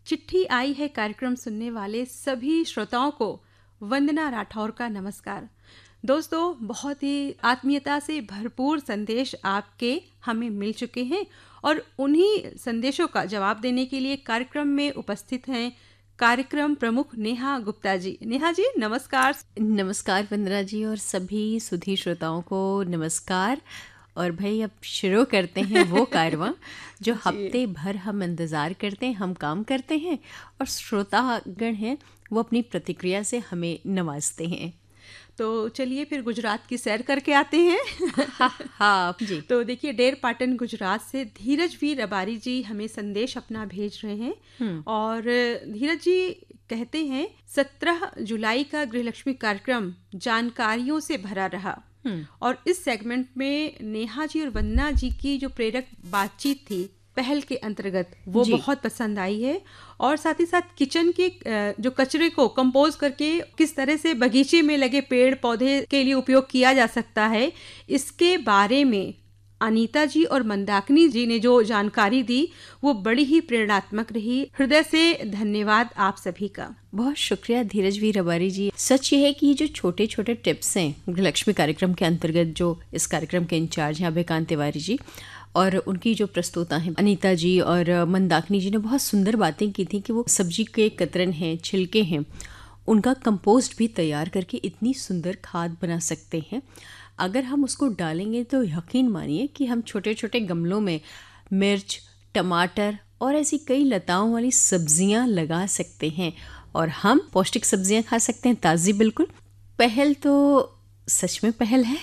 चिट्ठी आई है कार्यक्रम सुनने वाले सभी श्रोताओं को वंदना राठौर का नमस्कार। दोस्तों, बहुत ही आत्मीयता से भरपूर संदेश आपके हमें मिल चुके हैं और उन्हीं संदेशों का जवाब देने के लिए कार्यक्रम में उपस्थित हैं कार्यक्रम प्रमुख नेहा गुप्ता जी। नेहा जी नमस्कार। नमस्कार वंदना जी और सभी सुधी श्रोताओं को नमस्कार। और भाई अब शुरू करते हैं वो कारवां जो हफ्ते भर हम इंतज़ार करते हैं, हम काम करते हैं और श्रोतागण हैं वो अपनी प्रतिक्रिया से हमें नवाजते हैं। तो चलिए फिर गुजरात की सैर करके आते हैं। हाँ जी। तो देखिए, डेर पाटन गुजरात से धीरज वी रबारी जी हमें संदेश अपना भेज रहे हैं और धीरज जी कहते हैं 17 जुलाई का गृहलक्ष्मी कार्यक्रम जानकारियों से भरा रहा और इस सेगमेंट में नेहा जी और वंदना जी की जो प्रेरक बातचीत थी पहल के अंतर्गत वो बहुत पसंद आई है। और साथ ही साथ किचन के जो कचरे को कंपोज करके किस तरह से बगीचे में लगे पेड़ पौधे के लिए उपयोग किया जा सकता है, इसके बारे में अनीता जी और मंदाकिनी जी ने जो जानकारी दी वो बड़ी ही प्रेरणात्मक रही। हृदय से धन्यवाद आप सभी का। बहुत शुक्रिया धीरज वी रबारी जी। सच ये है कि जो छोटे छोटे टिप्स हैं गृहलक्ष्मी कार्यक्रम के अंतर्गत, जो इस कार्यक्रम के इंचार्ज हैं अभयकांत तिवारी जी और उनकी जो प्रस्तुता हैं अनीता जी और मंदाकिनी जी ने बहुत सुंदर बातें की थी कि वो सब्जी के कतरन हैं, छिलके हैं, उनका कंपोस्ट भी तैयार करके इतनी सुंदर खाद बना सकते हैं। अगर हम उसको डालेंगे तो यकीन मानिए कि हम छोटे छोटे गमलों में मिर्च, टमाटर और ऐसी कई लताओं वाली सब्जियां लगा सकते हैं और हम पौष्टिक सब्जियां खा सकते हैं, ताज़ी बिल्कुल। पहल तो सच में पहल है।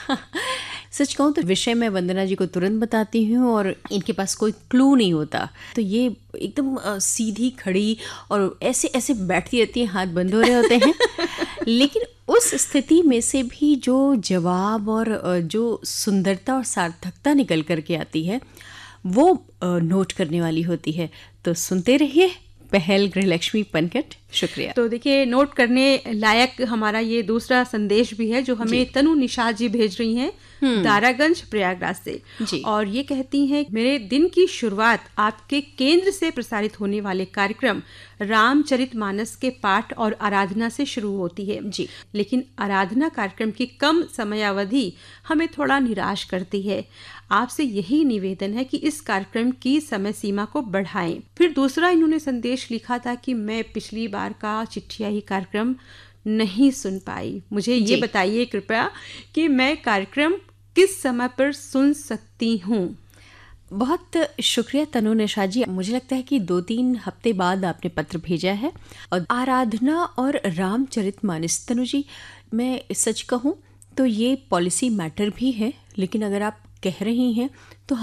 सच कहूँ तो विषय मैं वंदना जी को तुरंत बताती हूँ और इनके पास कोई क्लू नहीं होता, तो ये एकदम सीधी खड़ी और ऐसे ऐसे बैठती रहती है, हाथ बंद हो रहे होते हैं लेकिन उस स्थिति में से भी जो जवाब और जो सुंदरता और सार्थकता निकल करके आती है वो नोट करने वाली होती है। तो सुनते रहिए पहल गृहलक्ष्मी पनकट। शुक्रिया। तो देखिए, नोट करने लायक हमारा ये दूसरा संदेश भी है जो हमें तनु निशा जी भेज रही हैं दारागंज प्रयागराज से और ये कहती हैं, मेरे दिन की शुरुआत आपके केंद्र से प्रसारित होने वाले कार्यक्रम रामचरितमानस के पाठ और आराधना से शुरू होती है जी, लेकिन आराधना कार्यक्रम की कम समयावधि हमें थोड़ा निराश करती है। आपसे यही निवेदन है कि इस कार्यक्रम की समय सीमा को बढ़ाएं। फिर दूसरा इन्होंने संदेश लिखा था कि मैं पिछली बार का चिट्ठिया ही कार्यक्रम नहीं सुन पाई, मुझे ये बताइए कृपया कि मैं कार्यक्रम किस समय पर सुन सकती हूँ। बहुत शुक्रिया तनु निशा जी। मुझे लगता है कि 2-3 हफ्ते बाद आपने पत्र भेजा है। और आराधना और रामचरितमानस, तनु जी मैं सच कहूँ तो ये पॉलिसी मैटर भी है, लेकिन अगर आप कह रही हैं तो